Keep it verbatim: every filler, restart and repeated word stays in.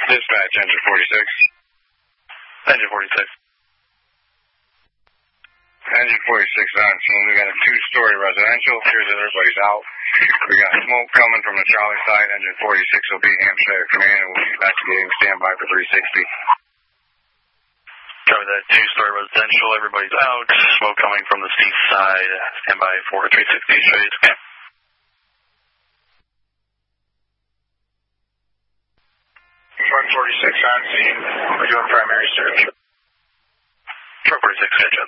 Dispatch, engine forty-six. Engine forty-six. Engine forty-six on scene. We got a two-story residential. Appears that everybody's out. We got smoke coming from the Charlie side. Engine forty-six will be Hampshire Command and we'll be investigating. Stand by for three sixty. Cover that two-story residential. Everybody's out. Smoke coming from the east side. Stand by for three sixty. Straight. Okay. one forty-six on scene. We're doing primary search. one forty-six, catch up.